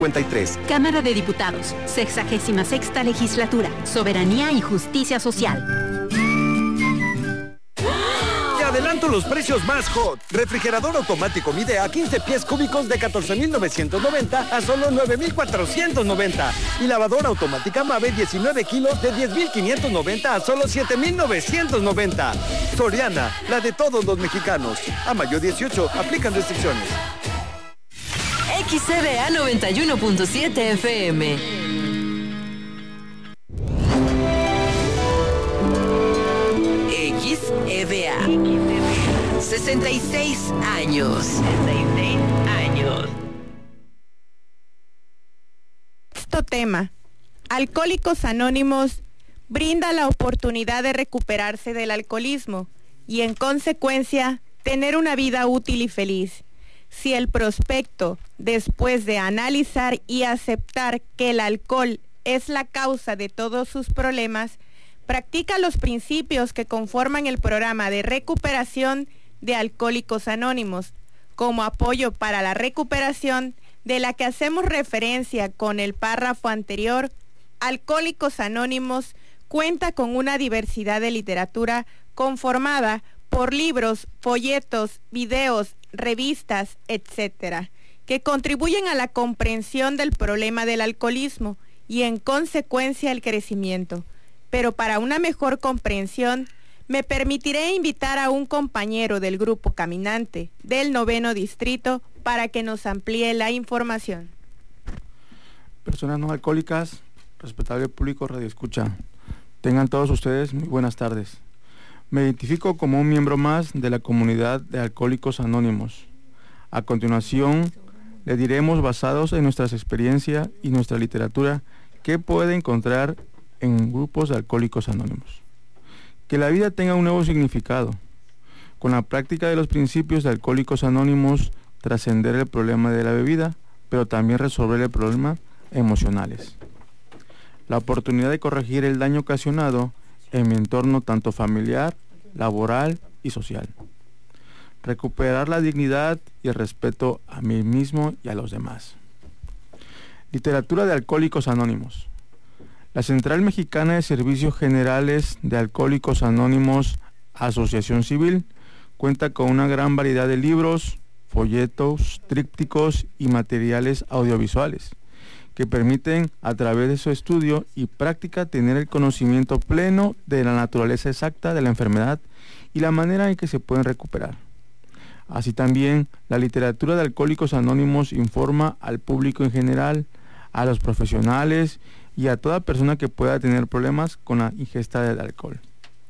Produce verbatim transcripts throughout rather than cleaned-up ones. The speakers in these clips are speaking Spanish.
cincuenta y tres. Cámara de Diputados, sexagésima sexta legislatura, Soberanía y Justicia Social. Te adelanto los precios más hot. Refrigerador automático Midea quince pies cúbicos de catorce mil novecientos noventa a solo nueve mil cuatrocientos noventa. Y lavadora automática Mave diecinueve kilos de diez mil quinientos noventa a solo siete mil novecientos noventa. Soriana, la de todos los mexicanos. A mayo dieciocho, aplican restricciones. X E V A noventa y uno punto siete F M. X E V A. sesenta y seis años. sesenta y seis años. Sexto tema. Alcohólicos Anónimos brinda la oportunidad de recuperarse del alcoholismo y, en consecuencia, tener una vida útil y feliz. Si el prospecto, después de analizar y aceptar que el alcohol es la causa de todos sus problemas, practica los principios que conforman el programa de recuperación de Alcohólicos Anónimos, como apoyo para la recuperación de la que hacemos referencia con el párrafo anterior, Alcohólicos Anónimos cuenta con una diversidad de literatura conformada por libros, folletos, videos, revistas, etcétera, que contribuyen a la comprensión del problema del alcoholismo y, en consecuencia, el crecimiento. Pero para una mejor comprensión, me permitiré invitar a un compañero del Grupo Caminante del Noveno Distrito para que nos amplíe la información. Personas no alcohólicas, respetable público radioescucha, tengan todos ustedes muy buenas tardes. Me identifico como un miembro más de la comunidad de Alcohólicos Anónimos. A continuación, le diremos, basados en nuestras experiencias y nuestra literatura, qué puede encontrar en grupos de Alcohólicos Anónimos. Que la vida tenga un nuevo significado. Con la práctica de los principios de Alcohólicos Anónimos, trascender el problema de la bebida, pero también resolver el problema emocionales. La oportunidad de corregir el daño ocasionado en mi entorno tanto familiar, laboral y social. Recuperar la dignidad y el respeto a mí mismo y a los demás. Literatura de Alcohólicos Anónimos. La Central Mexicana de Servicios Generales de Alcohólicos Anónimos, Asociación Civil, cuenta con una gran variedad de libros, folletos, trípticos y materiales audiovisuales que permiten, a través de su estudio y práctica, tener el conocimiento pleno de la naturaleza exacta de la enfermedad y la manera en que se pueden recuperar. Así también, la literatura de Alcohólicos Anónimos informa al público en general, a los profesionales y a toda persona que pueda tener problemas con la ingesta del alcohol.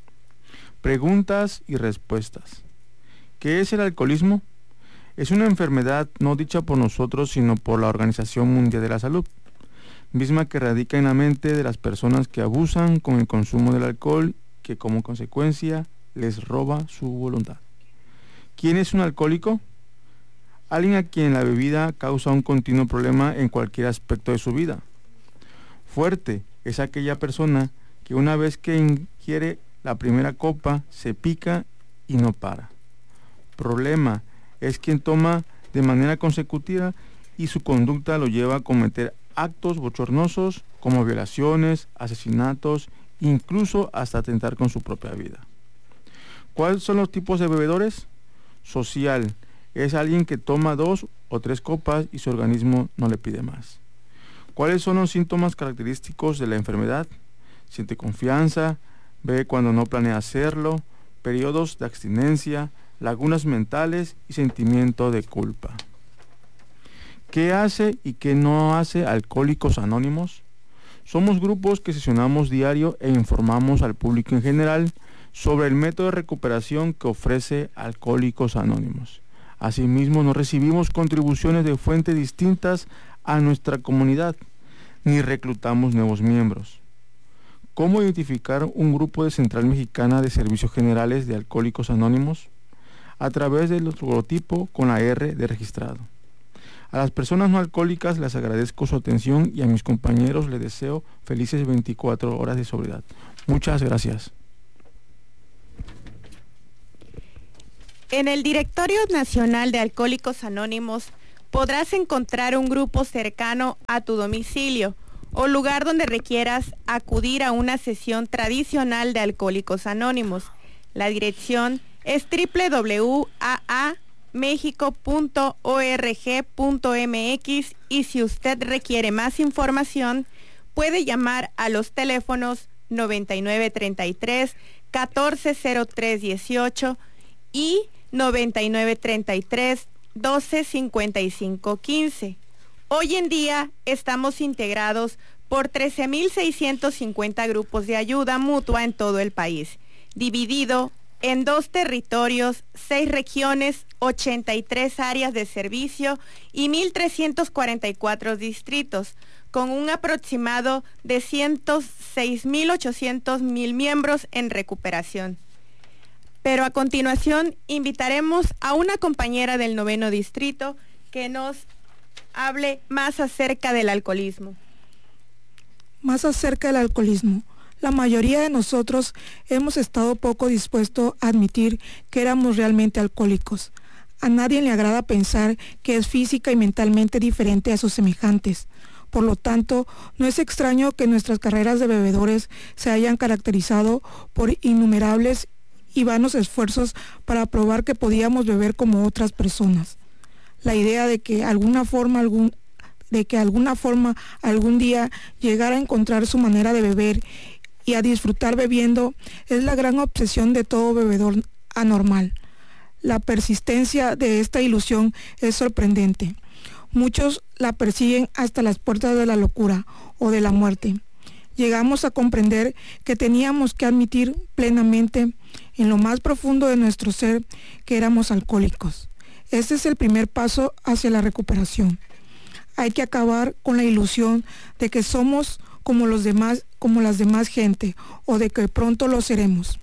Preguntas y respuestas. ¿Qué es el alcoholismo? Es una enfermedad no dicha por nosotros, sino por la Organización Mundial de la Salud, misma que radica en la mente de las personas que abusan con el consumo del alcohol, que como consecuencia les roba su voluntad. ¿Quién es un alcohólico? Alguien a quien la bebida causa un continuo problema en cualquier aspecto de su vida. Fuerte es aquella persona que una vez que ingiere la primera copa se pica y no para. Problema es quien toma de manera consecutiva y su conducta lo lleva a cometer actos bochornosos como violaciones, asesinatos, incluso hasta atentar con su propia vida. ¿Cuáles son los tipos de bebedores? Social, es alguien que toma dos o tres copas y su organismo no le pide más. ¿Cuáles son los síntomas característicos de la enfermedad? Siente confianza, bebe cuando no planea hacerlo, periodos de abstinencia, lagunas mentales y sentimiento de culpa. ¿Qué hace y qué no hace Alcohólicos Anónimos? Somos grupos que sesionamos diario e informamos al público en general sobre el método de recuperación que ofrece Alcohólicos Anónimos. Asimismo, no recibimos contribuciones de fuentes distintas a nuestra comunidad, ni reclutamos nuevos miembros. ¿Cómo identificar un grupo de Central Mexicana de Servicios Generales de Alcohólicos Anónimos? A través del logotipo con la R de registrado. A las personas no alcohólicas les agradezco su atención y a mis compañeros les deseo felices veinticuatro horas de sobriedad. Muchas gracias. En el Directorio Nacional de Alcohólicos Anónimos podrás encontrar un grupo cercano a tu domicilio o lugar donde requieras acudir a una sesión tradicional de Alcohólicos Anónimos. La dirección es doble u doble u doble u punto a a mexico punto org punto m x y si usted requiere más información, puede llamar a los teléfonos noventa y nueve treinta y tres, catorce cero tres dieciocho y noventa y nueve treinta y tres, doce cincuenta y cinco quince. Hoy en día estamos integrados por trece mil seiscientos cincuenta grupos de ayuda mutua en todo el país, dividido en dos territorios, seis regiones, ochenta y tres áreas de servicio y mil trescientos cuarenta y cuatro distritos, con un aproximado de ciento seis mil ochocientos mil miembros en recuperación. Pero a continuación invitaremos a una compañera del noveno distrito que nos hable más acerca del alcoholismo. Más acerca del alcoholismo. La mayoría de nosotros hemos estado poco dispuestos a admitir que éramos realmente alcohólicos. A nadie le agrada pensar que es física y mentalmente diferente a sus semejantes. Por lo tanto, no es extraño que nuestras carreras de bebedores se hayan caracterizado por innumerables y vanos esfuerzos para probar que podíamos beber como otras personas. La idea de que alguna forma algún de que alguna forma algún día llegar a encontrar su manera de beber y a disfrutar bebiendo es la gran obsesión de todo bebedor anormal. La persistencia de esta ilusión es sorprendente. Muchos la persiguen hasta las puertas de la locura o de la muerte. Llegamos a comprender que teníamos que admitir plenamente en lo más profundo de nuestro ser que éramos alcohólicos. Este es el primer paso hacia la recuperación. Hay que acabar con la ilusión de que somos como los demás, como las demás gente, o de que pronto lo seremos.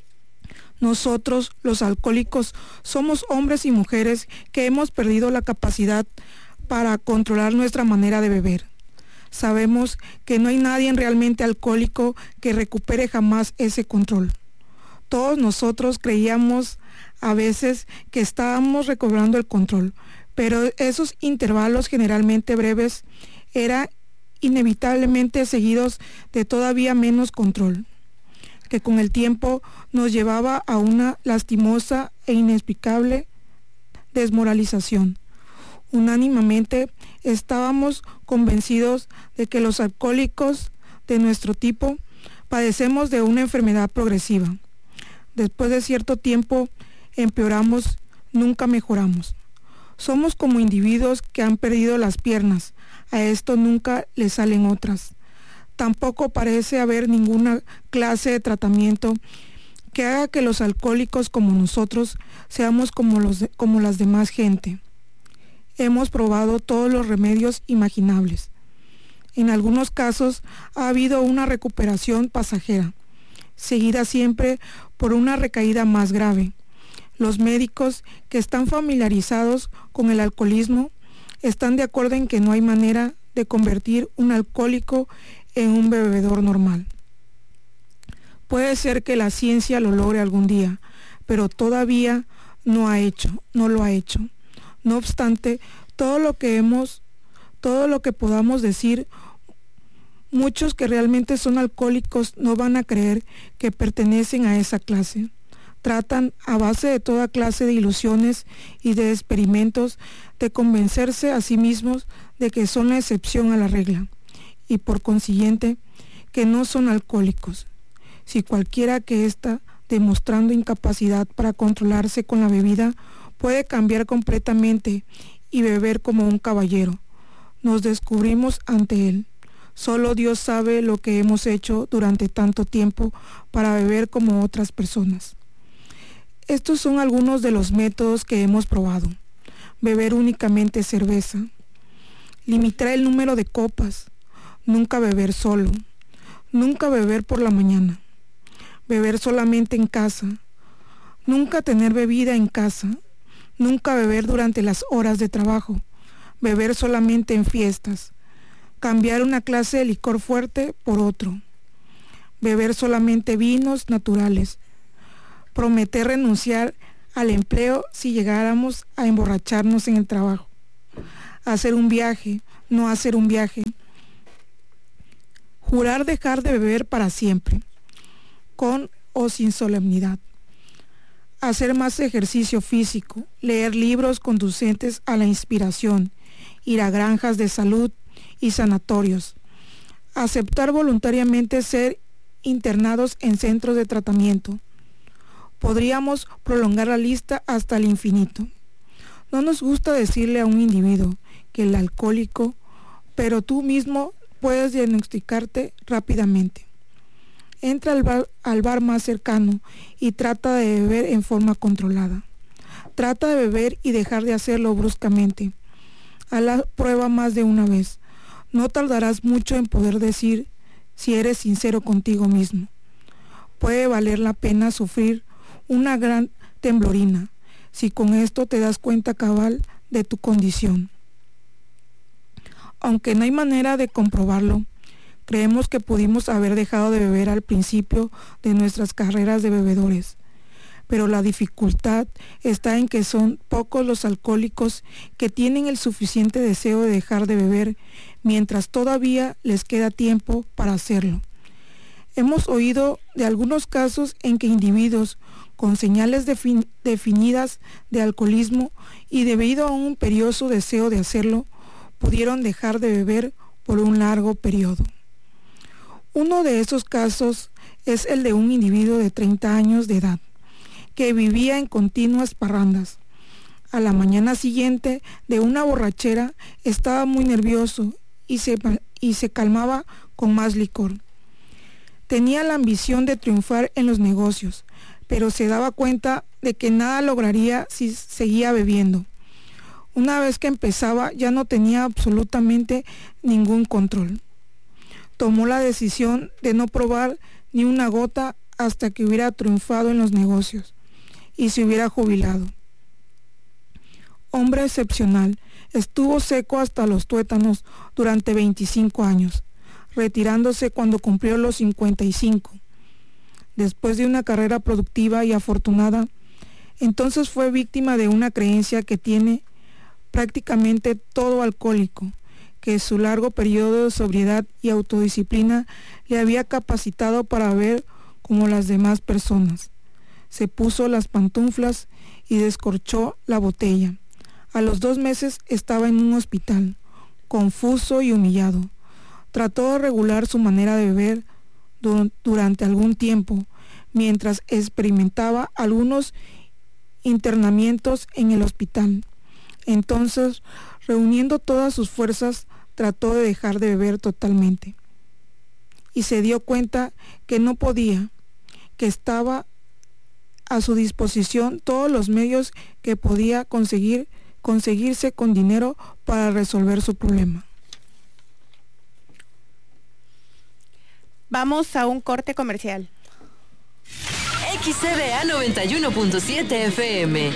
Nosotros, los alcohólicos, somos hombres y mujeres que hemos perdido la capacidad para controlar nuestra manera de beber. Sabemos que no hay nadie realmente alcohólico que recupere jamás ese control. Todos nosotros creíamos a veces que estábamos recobrando el control, pero esos intervalos generalmente breves eran inevitablemente seguidos de todavía menos control, que con el tiempo nos llevaba a una lastimosa e inexplicable desmoralización. Unánimemente estábamos convencidos de que los alcohólicos de nuestro tipo padecemos de una enfermedad progresiva. Después de cierto tiempo empeoramos, nunca mejoramos. Somos como individuos que han perdido las piernas, a esto nunca le salen otras. Tampoco parece haber ninguna clase de tratamiento que haga que los alcohólicos como nosotros seamos como, los de, como las demás gente. Hemos probado todos los remedios imaginables. En algunos casos ha habido una recuperación pasajera, seguida siempre por una recaída más grave. Los médicos que están familiarizados con el alcoholismo están de acuerdo en que no hay manera de convertir un alcohólico en un bebedor normal. Puede ser que la ciencia lo logre algún día, pero todavía no ha hecho, no lo ha hecho. No obstante, todo lo que hemos, todo lo que podamos decir, muchos que realmente son alcohólicos no van a creer que pertenecen a esa clase. Tratan, a base de toda clase de ilusiones y de experimentos, de convencerse a sí mismos de que son la excepción a la regla, y por consiguiente, que no son alcohólicos. Si cualquiera que está demostrando incapacidad para controlarse con la bebida, puede cambiar completamente y beber como un caballero. Nos descubrimos ante él. Solo Dios sabe lo que hemos hecho durante tanto tiempo para beber como otras personas. Estos son algunos de los métodos que hemos probado. Beber únicamente cerveza. Limitar el número de copas. Nunca beber solo. Nunca beber por la mañana. Beber solamente en casa. Nunca tener bebida en casa. Nunca beber durante las horas de trabajo. Beber solamente en fiestas. Cambiar una clase de licor fuerte por otro. Beber solamente vinos naturales. Prometer renunciar al empleo si llegáramos a emborracharnos en el trabajo. hacer un viaje, no hacer un viaje, jurar dejar de beber para siempre, con o sin solemnidad, hacer más ejercicio físico, leer libros conducentes a la inspiración, ir a granjas de salud y sanatorios, aceptar voluntariamente ser internados en centros de tratamiento. Podríamos prolongar la lista hasta el infinito. No nos gusta decirle a un individuo que el alcohólico, pero tú mismo puedes diagnosticarte rápidamente. Entra al bar, al bar más cercano y trata de beber en forma controlada. Trata de beber y dejar de hacerlo bruscamente. Haz la prueba más de una vez. No tardarás mucho en poder decir si eres sincero contigo mismo. Puede valer la pena sufrir una gran temblorina si con esto te das cuenta cabal de tu condición. Aunque no hay manera de comprobarlo, creemos que pudimos haber dejado de beber al principio de nuestras carreras de bebedores, pero la dificultad está en que son pocos los alcohólicos que tienen el suficiente deseo de dejar de beber mientras todavía les queda tiempo para hacerlo. Hemos oído de algunos casos en que individuos con señales defin- definidas de alcoholismo y debido a un imperioso deseo de hacerlo, pudieron dejar de beber por un largo periodo. Uno de esos casos es el de un individuo de treinta años de edad, que vivía en continuas parrandas. A la mañana siguiente de una borrachera estaba muy nervioso y se, y se calmaba con más licor. Tenía la ambición de triunfar en los negocios, pero se daba cuenta de que nada lograría si seguía bebiendo. Una vez que empezaba ya no tenía absolutamente ningún control. Tomó la decisión de no probar ni una gota hasta que hubiera triunfado en los negocios y se hubiera jubilado. Hombre excepcional, estuvo seco hasta los tuétanos durante veinticinco años, retirándose cuando cumplió los cincuenta y cinco. Después de una carrera productiva y afortunada, entonces fue víctima de una creencia que tiene prácticamente todo alcohólico, que su largo periodo de sobriedad y autodisciplina le había capacitado para ver como las demás personas. Se puso las pantuflas y descorchó la botella. A los dos meses estaba en un hospital, confuso y humillado. Trató de regular su manera de beber du- durante algún tiempo, mientras experimentaba algunos internamientos en el hospital. Entonces, reuniendo todas sus fuerzas, trató de dejar de beber totalmente. Y se dio cuenta que no podía, que estaba a su disposición todos los medios que podía conseguir, conseguirse con dinero para resolver su problema. Vamos a un corte comercial. X C B A noventa y uno punto siete F M.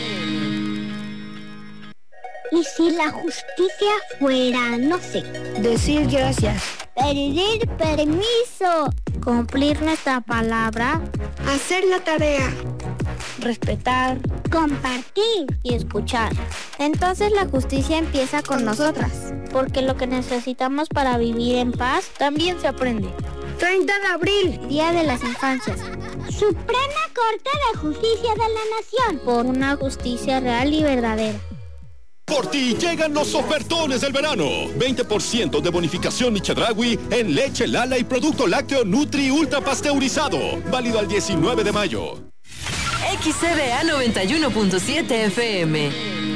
¿Y si la justicia fuera, no sé, decir gracias, pedir permiso, cumplir nuestra palabra, hacer la tarea, respetar, compartir y escuchar? Entonces la justicia empieza con nosotras, porque lo que necesitamos para vivir en paz también se aprende. treinta de abril, Día de las Infancias. Suprema Corte de Justicia de la Nación, por una justicia real y verdadera. Por ti llegan los ofertones del verano. veinte por ciento de bonificación y Chedraui en leche Lala y producto lácteo Nutri Ultra Pasteurizado. Válido al diecinueve de mayo. X C B A noventa y uno punto siete F M.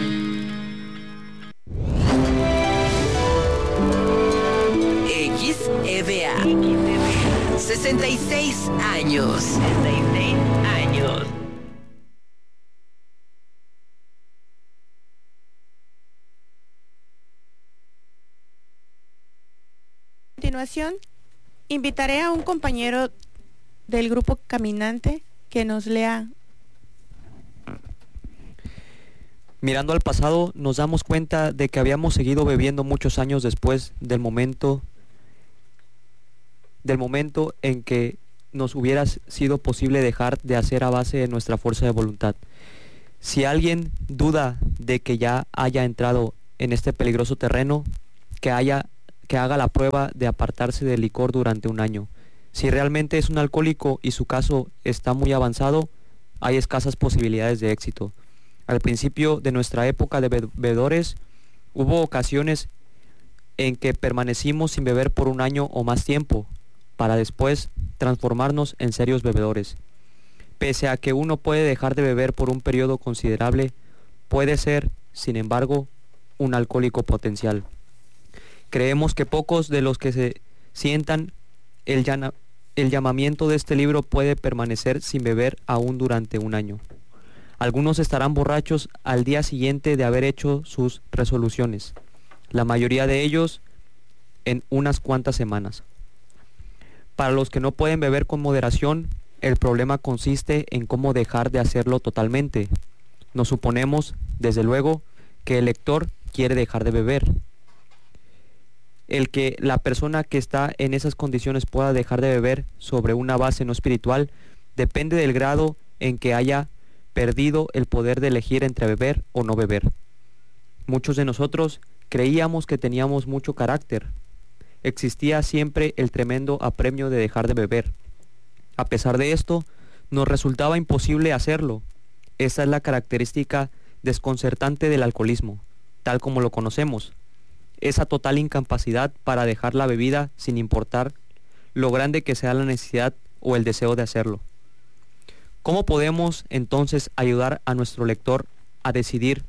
X E B A. sesenta y seis años. sesenta y seis años. A continuación, invitaré a un compañero del grupo Caminante que nos lea. Mirando al pasado, nos damos cuenta de que habíamos seguido bebiendo muchos años después del momento del momento en que nos hubiera sido posible dejar de hacer a base de nuestra fuerza de voluntad. Si alguien duda de que ya haya entrado en este peligroso terreno que haya que haga la prueba de apartarse del licor durante un año. Si realmente es un alcohólico y su caso está muy avanzado, hay escasas posibilidades de éxito. Al principio de nuestra época de bebedores, hubo ocasiones en que permanecimos sin beber por un año o más tiempo, para después transformarnos en serios bebedores. Pese a que uno puede dejar de beber por un periodo considerable, puede ser, sin embargo, un alcohólico potencial. Creemos que pocos de los que se sientan el, llana, el llamamiento de este libro puede permanecer sin beber aún durante un año. Algunos estarán borrachos al día siguiente de haber hecho sus resoluciones, la mayoría de ellos en unas cuantas semanas. Para los que no pueden beber con moderación, el problema consiste en cómo dejar de hacerlo totalmente. Nos suponemos, desde luego, que el lector quiere dejar de beber. El que la persona que está en esas condiciones pueda dejar de beber sobre una base no espiritual depende del grado en que haya perdido el poder de elegir entre beber o no beber. Muchos de nosotros creíamos que teníamos mucho carácter. Existía siempre el tremendo apremio de dejar de beber. A pesar de esto, nos resultaba imposible hacerlo. Esa es la característica desconcertante del alcoholismo, tal como lo conocemos. Esa total incapacidad para dejar la bebida sin importar lo grande que sea la necesidad o el deseo de hacerlo. ¿Cómo podemos entonces ayudar a nuestro lector a decidir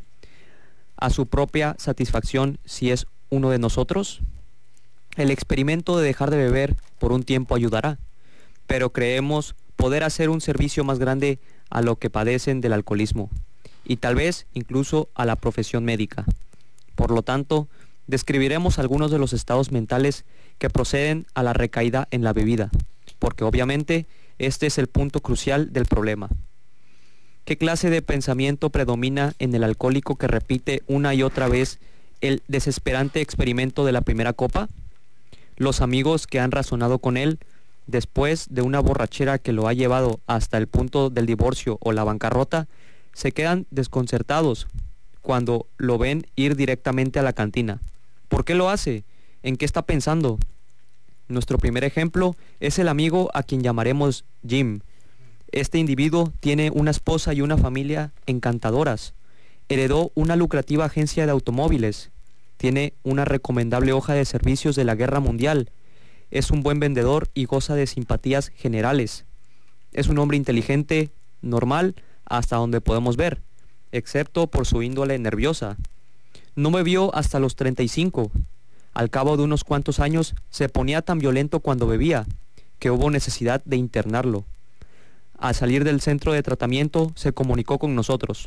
a su propia satisfacción si es uno de nosotros? El experimento de dejar de beber por un tiempo ayudará, pero creemos poder hacer un servicio más grande a lo que padecen del alcoholismo y tal vez incluso a la profesión médica. Por lo tanto, describiremos algunos de los estados mentales que proceden a la recaída en la bebida, porque obviamente este es el punto crucial del problema. ¿Qué clase de pensamiento predomina en el alcohólico que repite una y otra vez el desesperante experimento de la primera copa? Los amigos que han razonado con él después de una borrachera que lo ha llevado hasta el punto del divorcio o la bancarrota, se quedan desconcertados cuando lo ven ir directamente a la cantina. ¿Por qué lo hace? ¿En qué está pensando? Nuestro primer ejemplo es el amigo a quien llamaremos Jim. Este individuo tiene una esposa y una familia encantadoras. Heredó una lucrativa agencia de automóviles. Tiene una recomendable hoja de servicios de la guerra mundial. Es un buen vendedor y goza de simpatías generales. Es un hombre inteligente, normal, hasta donde podemos ver, excepto por su índole nerviosa. No bebió hasta los treinta y cinco. Al cabo de unos cuantos años se ponía tan violento cuando bebía que hubo necesidad de internarlo. Al salir del centro de tratamiento se comunicó con nosotros.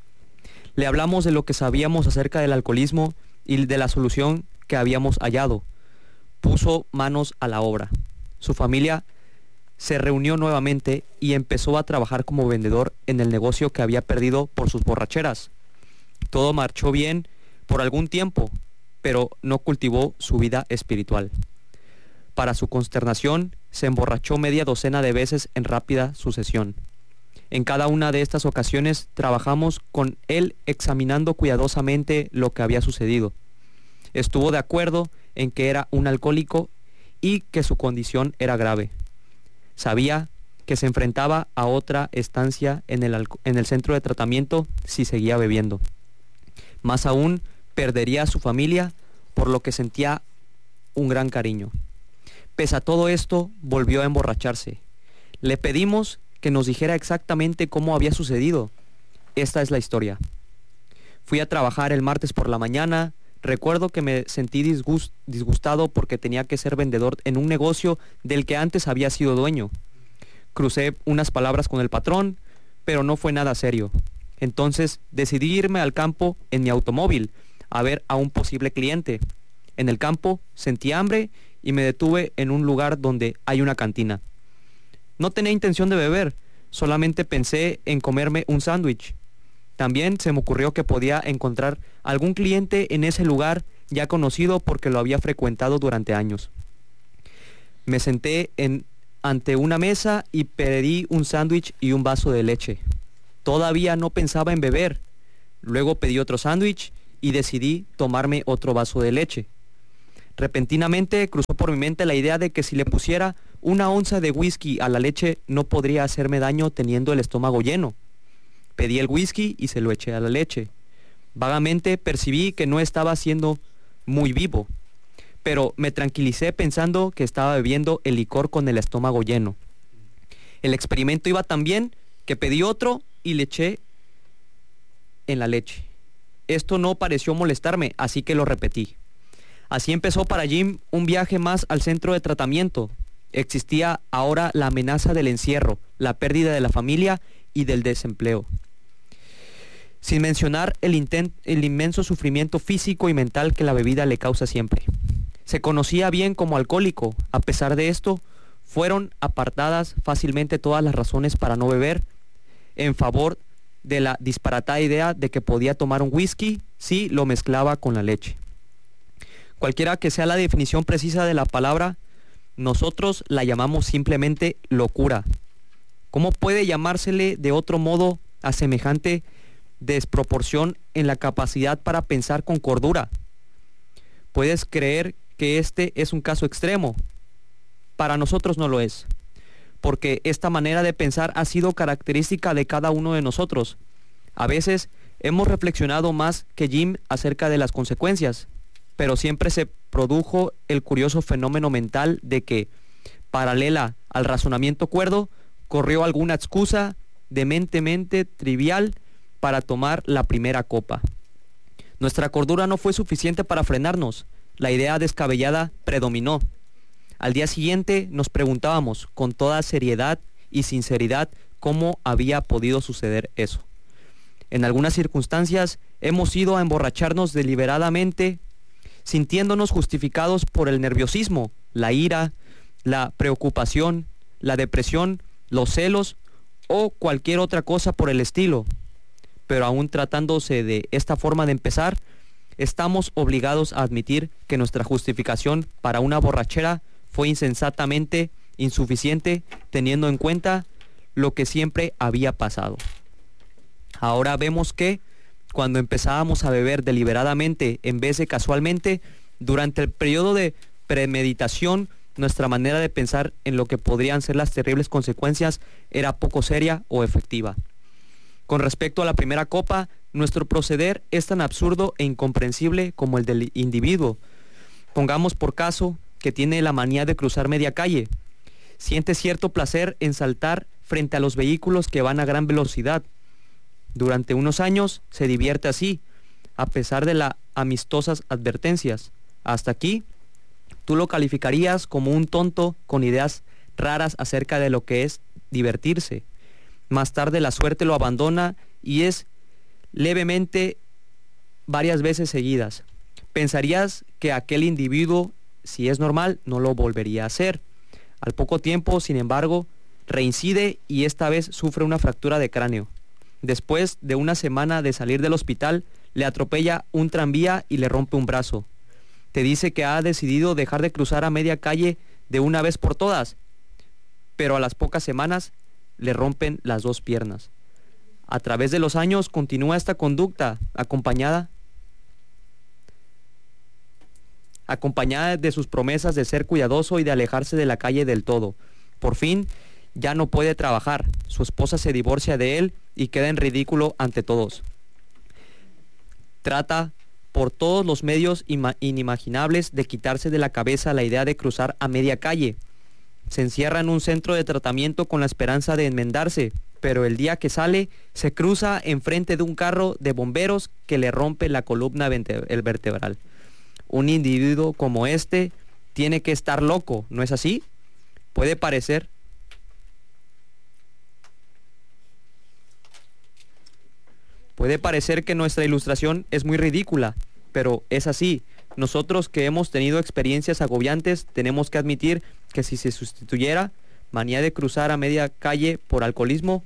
Le hablamos de lo que sabíamos acerca del alcoholismo y de la solución que habíamos hallado. Puso manos a la obra. Su familia se reunió nuevamente y empezó a trabajar como vendedor en el negocio que había perdido por sus borracheras. Todo marchó bien por algún tiempo, pero no cultivó su vida espiritual. Para su consternación, se emborrachó media docena de veces en rápida sucesión. En cada una de estas ocasiones trabajamos con él examinando cuidadosamente lo que había sucedido. Estuvo de acuerdo en que era un alcohólico y que su condición era grave. Sabía que se enfrentaba a otra estancia en el, en el centro de tratamiento si seguía bebiendo. Más aún, perdería a su familia, por lo que sentía un gran cariño. Pese a todo esto, volvió a emborracharse. Le pedimos que nos dijera exactamente cómo había sucedido. Esta es la historia. Fui a trabajar el martes por la mañana. Recuerdo que me sentí disgust- disgustado porque tenía que ser vendedor en un negocio del que antes había sido dueño. Crucé unas palabras con el patrón, pero no fue nada serio. Entonces decidí irme al campo en mi automóvil a ver a un posible cliente. En el campo sentí hambre y me detuve en un lugar donde hay una cantina. No tenía intención de beber, solamente pensé en comerme un sándwich. También se me ocurrió que podía encontrar algún cliente en ese lugar ya conocido porque lo había frecuentado durante años. Me senté en, ante una mesa y pedí un sándwich y un vaso de leche. Todavía no pensaba en beber. Luego pedí otro sándwich y decidí tomarme otro vaso de leche. Repentinamente cruzó por mi mente la idea de que si le pusiera una onza de whisky a la leche no podría hacerme daño teniendo el estómago lleno. Pedí el whisky y se lo eché a la leche. Vagamente percibí que no estaba siendo muy vivo, pero me tranquilicé pensando que estaba bebiendo el licor con el estómago lleno. El experimento iba tan bien que pedí otro y le eché en la leche. Esto no pareció molestarme, así que lo repetí. Así empezó para Jim un viaje más al centro de tratamiento. Existía ahora la amenaza del encierro, la pérdida de la familia y del desempleo. Sin mencionar el, inten- el inmenso sufrimiento físico y mental que la bebida le causa siempre. Se conocía bien como alcohólico. A pesar de esto, fueron apartadas fácilmente todas las razones para no beber en favor de la disparatada idea de que podía tomar un whisky si lo mezclaba con la leche. Cualquiera que sea la definición precisa de la palabra, nosotros la llamamos simplemente locura. ¿Cómo puede llamársele de otro modo a semejante desproporción en la capacidad para pensar con cordura? ¿Puedes creer que este es un caso extremo? Para nosotros no lo es, porque esta manera de pensar ha sido característica de cada uno de nosotros. A veces hemos reflexionado más que Jim acerca de las consecuencias, pero siempre se produjo el curioso fenómeno mental de que, paralela al razonamiento cuerdo, corrió alguna excusa dementemente trivial para tomar la primera copa. Nuestra cordura no fue suficiente para frenarnos. La idea descabellada predominó. Al día siguiente nos preguntábamos con toda seriedad y sinceridad cómo había podido suceder eso. En algunas circunstancias hemos ido a emborracharnos deliberadamente, sintiéndonos justificados por el nerviosismo, la ira, la preocupación, la depresión, los celos o cualquier otra cosa por el estilo. Pero aún tratándose de esta forma de empezar, estamos obligados a admitir que nuestra justificación para una borrachera fue insensatamente insuficiente, teniendo en cuenta lo que siempre había pasado. Ahora vemos que cuando empezábamos a beber deliberadamente en vez de casualmente, durante el periodo de premeditación, nuestra manera de pensar en lo que podrían ser las terribles consecuencias era poco seria o efectiva. Con respecto a la primera copa, nuestro proceder es tan absurdo e incomprensible como el del individuo. Pongamos por caso que tiene la manía de cruzar media calle. Siente cierto placer en saltar frente a los vehículos que van a gran velocidad. Durante unos años se divierte así, a pesar de las amistosas advertencias. Hasta aquí, tú lo calificarías como un tonto con ideas raras acerca de lo que es divertirse. Más tarde la suerte lo abandona y es levemente varias veces seguidas. Pensarías que aquel individuo, si es normal, no lo volvería a hacer. Al poco tiempo, sin embargo, reincide y esta vez sufre una fractura de cráneo. Después de una semana de salir del hospital, le atropella un tranvía y le rompe un brazo. Te dice que ha decidido dejar de cruzar a media calle de una vez por todas, pero a las pocas semanas le rompen las dos piernas. A través de los años continúa esta conducta acompañada acompañada de sus promesas de ser cuidadoso y de alejarse de la calle del todo. Por fin, ya no puede trabajar. Su esposa se divorcia de él y queda en ridículo ante todos. Trata por todos los medios inimaginables de quitarse de la cabeza la idea de cruzar a media calle. Se encierra en un centro de tratamiento con la esperanza de enmendarse, pero el día que sale se cruza enfrente de un carro de bomberos que le rompe la columna vertebral. Un individuo como este tiene que estar loco, ¿no es así? Puede parecer Puede parecer que nuestra ilustración es muy ridícula, pero es así. Nosotros que hemos tenido experiencias agobiantes tenemos que admitir que si se sustituyera manía de cruzar a media calle por alcoholismo,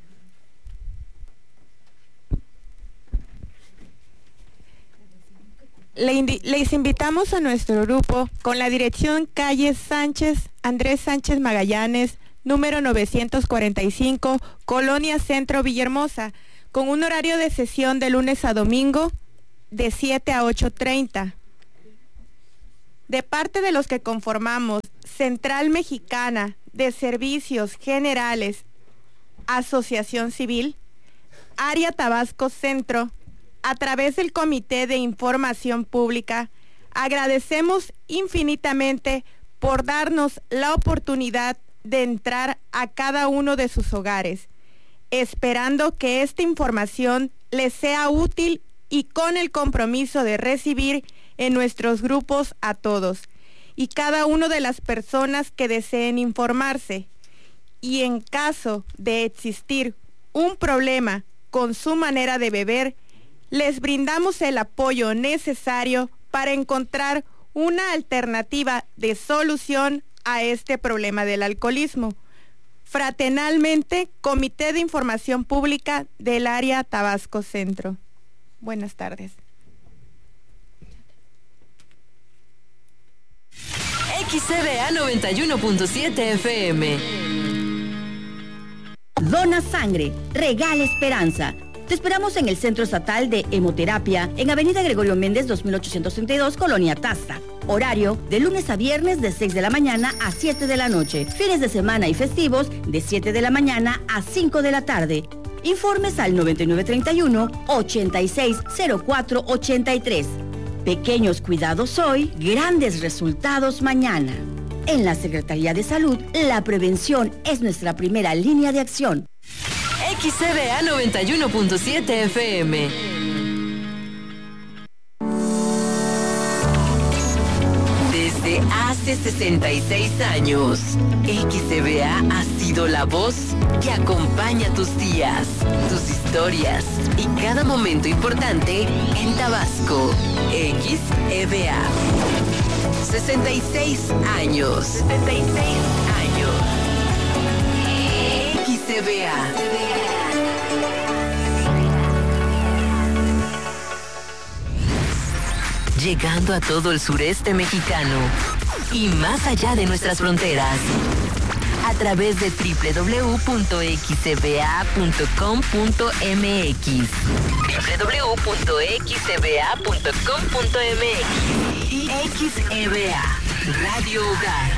Le indi- les invitamos a nuestro grupo con la dirección calle Sánchez, Andrés Sánchez Magallanes, número novecientos cuarenta y cinco, Colonia Centro, Villahermosa, con un horario de sesión de lunes a domingo de siete a ocho treinta. De parte de los que conformamos Central Mexicana de Servicios Generales, Asociación Civil, Área Tabasco Centro, a través del Comité de Información Pública, agradecemos infinitamente por darnos la oportunidad de entrar a cada uno de sus hogares, esperando que esta información les sea útil y con el compromiso de recibir en nuestros grupos a todos y cada una de las personas que deseen informarse. Y en caso de existir un problema con su manera de beber, les brindamos el apoyo necesario para encontrar una alternativa de solución a este problema del alcoholismo. Fraternalmente, Comité de Información Pública del Área Tabasco Centro. Buenas tardes. X C V A noventa y uno punto siete F M. Dona sangre, regala esperanza. Te esperamos en el Centro Estatal de Hemoterapia, en Avenida Gregorio Méndez, dos mil ochocientos treinta y dos, Colonia Tasta. Horario de lunes a viernes de seis de la mañana a siete de la noche. Fines de semana y festivos de siete de la mañana a cinco de la tarde. Informes al noventa y nueve treinta y uno, ochenta y seis cero cuatro ochenta y tres. Pequeños cuidados hoy, grandes resultados mañana. En la Secretaría de Salud, la prevención es nuestra primera línea de acción. X C V A noventa y uno punto siete F M. Desde hace sesenta y seis años, X C V A ha sido la voz que acompaña tus días, tus historias y cada momento importante en Tabasco. X C V A. sesenta y seis años. sesenta y seis años. X C V A. Llegando a todo el sureste mexicano y más allá de nuestras fronteras, a través de doble u doble u doble u punto x c v a punto com punto m x, doble u doble u doble u punto x c v a punto com punto m x y X E V A, Radio Hogar.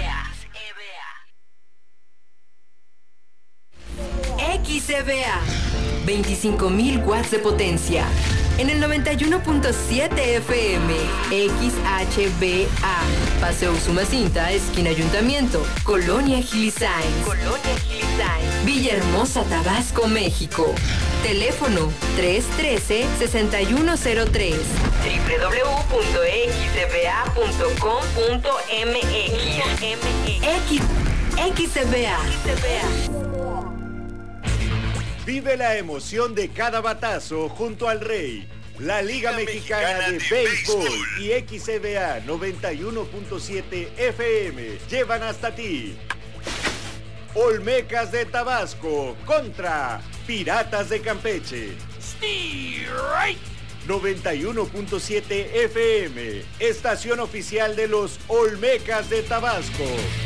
X E V A, veinticinco mil watts de potencia. En el noventa y uno punto siete F M, X H B A, Paseo Usumacinta, esquina Ayuntamiento, Colonia Gilisain. Colonia Gilisain. Villahermosa, Tabasco, México. Teléfono tres uno tres, seis uno cero tres. doble u doble u doble u punto x c v a punto com punto m x. X E V A. Vive la emoción de cada batazo junto al Rey. La Liga, Liga Mexicana, Mexicana de, de Béisbol, Béisbol y X E V A noventa y uno punto siete F M llevan hasta ti Olmecas de Tabasco contra Piratas de Campeche. noventa y uno punto siete F M, estación oficial de los Olmecas de Tabasco.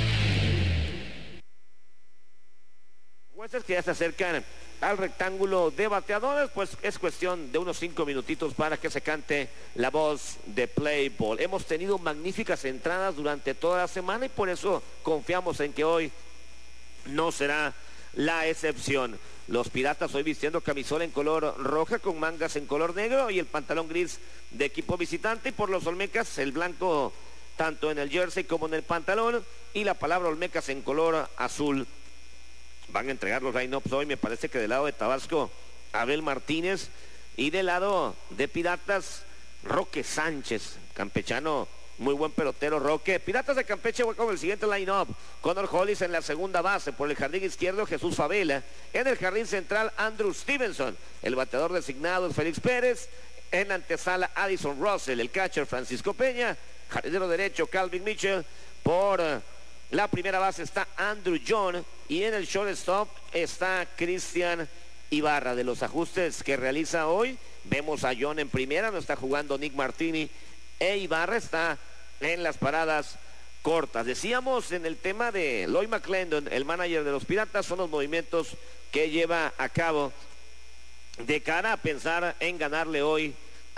Jueces que ya se acercan al rectángulo de bateadores, pues es cuestión de unos cinco minutitos para que se cante la voz de play ball. Hemos tenido magníficas entradas durante toda la semana y por eso confiamos en que hoy no será la excepción. Los Piratas hoy vistiendo camisola en color roja con mangas en color negro y el pantalón gris de equipo visitante, y por los Olmecas el blanco tanto en el jersey como en el pantalón y la palabra Olmecas en color azul. Van a entregar los line-ups hoy, me parece que del lado de Tabasco, Abel Martínez, y del lado de Piratas, Roque Sánchez, campechano, muy buen pelotero Roque. Piratas de Campeche va con el siguiente line-up: Connor Hollis en la segunda base, por el jardín izquierdo Jesús Favela, en el jardín central Andrew Stevenson, el bateador designado es Félix Pérez, en la antesala Addison Russell, el catcher Francisco Peña, jardinero derecho Calvin Mitchell, por uh, la primera base está Andrew John y en el shortstop está Cristian Ibarra. De los ajustes que realiza hoy, vemos a John en primera, no está jugando Nick Martini, e Ibarra está en las paradas cortas. Decíamos en el tema de Lloyd McClendon, el manager de los Piratas, son los movimientos que lleva a cabo de cara a pensar en ganarle hoy a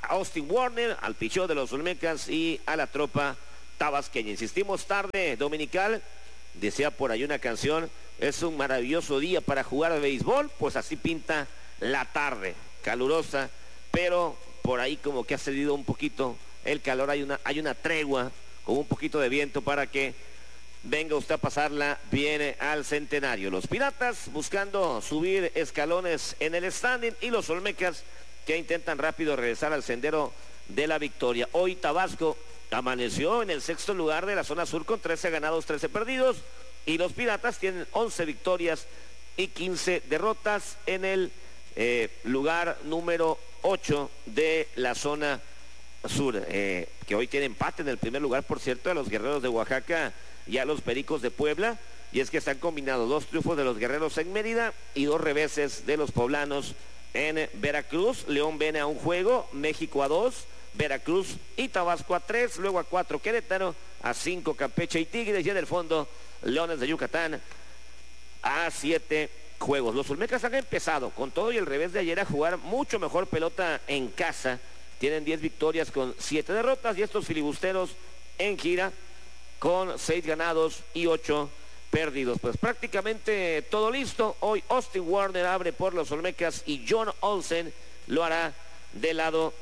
Austin Warner, al pichón de los Olmecas y a la tropa tabasqueña. Insistimos, tarde dominical, decía por ahí una canción, es un maravilloso día para jugar al béisbol, pues así pinta la tarde, calurosa, pero por ahí como que ha cedido un poquito el calor, hay una, hay una tregua con un poquito de viento para que venga usted a pasarla bien al Centenario. Los Piratas buscando subir escalones en el standing y los Olmecas que intentan rápido regresar al sendero de la victoria. Hoy Tabasco amaneció en el sexto lugar de la zona sur con trece ganados, trece perdidos, y los Piratas tienen once victorias y quince derrotas en el eh, lugar número ocho de la zona sur, eh, que hoy tiene empate en el primer lugar, por cierto, a los Guerreros de Oaxaca y a los Pericos de Puebla, y es que están combinados dos triunfos de los Guerreros en Mérida y dos reveses de los poblanos en Veracruz. León viene a un juego, México a dos, Veracruz y Tabasco a tres, luego a cuatro Querétaro, a cinco Campeche y Tigres, y en el fondo Leones de Yucatán a siete juegos. Los Olmecas han empezado con todo y el revés de ayer a jugar mucho mejor pelota en casa. Tienen diez victorias con siete derrotas, y estos filibusteros en gira con seis ganados y ocho perdidos. Pues prácticamente todo listo. Hoy Austin Warner abre por los Olmecas y John Olsen lo hará del lado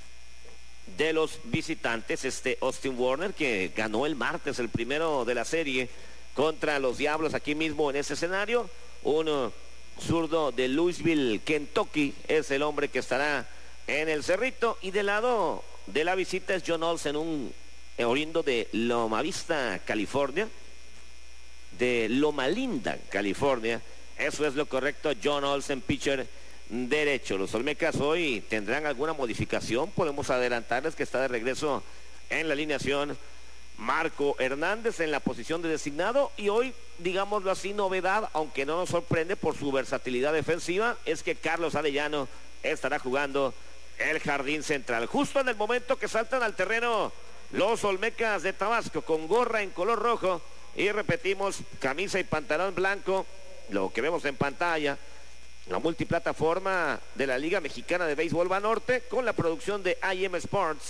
de los visitantes. Este Austin Warner que ganó el martes el primero de la serie contra los Diablos aquí mismo en ese escenario. Un uh, zurdo de Louisville, Kentucky, es el hombre que estará en el Cerrito, y del lado de la visita es John Olsen, un oriundo de Loma Vista, California, de Loma Linda, California. Eso es lo correcto. John Olsen, pitcher derecho. Los Olmecas hoy tendrán alguna modificación. Podemos adelantarles que está de regreso en la alineación Marco Hernández en la posición de designado, y hoy, digámoslo así, novedad, aunque no nos sorprende por su versatilidad defensiva, es que Carlos Arellano estará jugando el jardín central. Justo en el momento que saltan al terreno los Olmecas de Tabasco con gorra en color rojo y repetimos, camisa y pantalón blanco, lo que vemos en pantalla, la multiplataforma de la Liga Mexicana de Béisbol Banorte con la producción de I M Sports.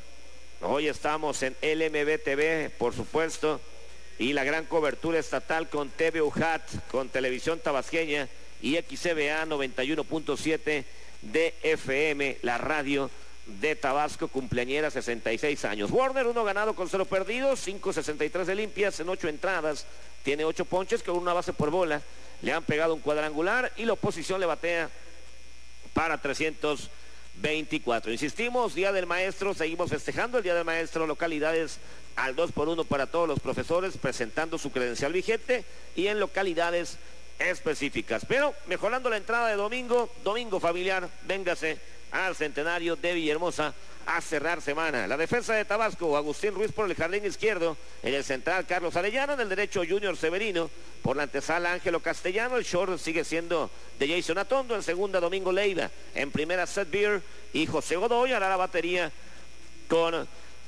Hoy estamos en L M B T V, por supuesto, y la gran cobertura estatal con T V U J A T, con Televisión Tabasqueña y X C V A noventa y uno punto siete de F M, la radio de Tabasco, cumpleañera, sesenta y seis años. Warner, uno ganado con cero perdidos, cinco sesenta y tres de limpias en ocho entradas, tiene ocho ponches con una base por bola, le han pegado un cuadrangular y la oposición le batea para trescientos veinticuatro. Insistimos, Día del Maestro, seguimos festejando el Día del Maestro, localidades al dos por uno para todos los profesores presentando su credencial vigente y en localidades específicas. Pero mejorando la entrada de domingo, domingo familiar, véngase al Centenario de Villahermosa a cerrar semana. La defensa de Tabasco, Agustín Ruiz por el jardín izquierdo, en el central Carlos Arellano, en el derecho Junior Severino, por la antesala Ángelo Castellano, el short sigue siendo de Jason Atondo, en segunda Domingo Leiva, en primera Seth Beer y José Godoy hará la batería con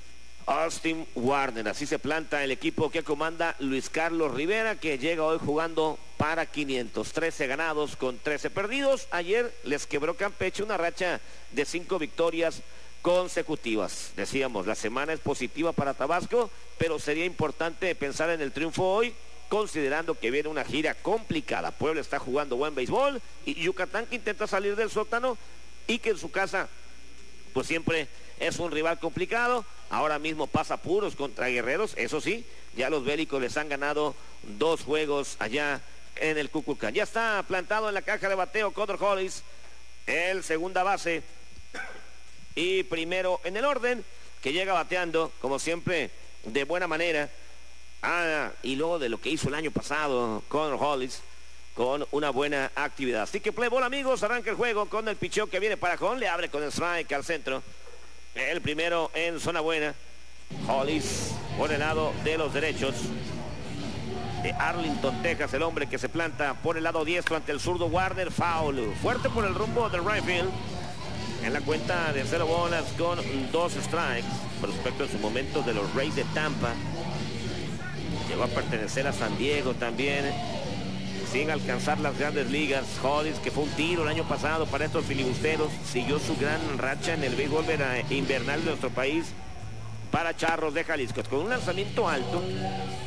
Austin Warner. Así se planta el equipo que comanda Luis Carlos Rivera, que llega hoy jugando para quinientos trece ganados con trece perdidos. Ayer les quebró Campeche una racha de cinco victorias consecutivas. Decíamos, la semana es positiva para Tabasco, pero sería importante pensar en el triunfo hoy, considerando que viene una gira complicada. Puebla está jugando buen béisbol y Yucatán, que intenta salir del sótano y que en su casa pues siempre es un rival complicado. Ahora mismo pasa puros contra Guerreros, eso sí, ya los bélicos les han ganado dos juegos allá en el Cuculcán. Ya está plantado en la caja de bateo Connor Hollis, el segunda base y primero en el orden, que llega bateando como siempre de buena manera. Ah, y luego de lo que hizo el año pasado Connor Hollis, con una buena actividad. Así que play ball, amigos, arranca el juego con el picheo que viene para Jón, le abre con el strike al centro, el primero en zona buena. Hollis por el lado de los derechos de Arlington, Texas, el hombre que se planta por el lado diestro ante el zurdo Warner. Foul fuerte por el rumbo del right field, en la cuenta de cero bolas con dos strikes. Prospecto en su momento de los Rays de Tampa, llegó a pertenecer a San Diego también. sin alcanzar las grandes ligas. Hollins, que fue un tiro el año pasado para estos filibusteros, siguió su gran racha en el béisbol invernal de nuestro país para Charros de Jalisco, con un lanzamiento alto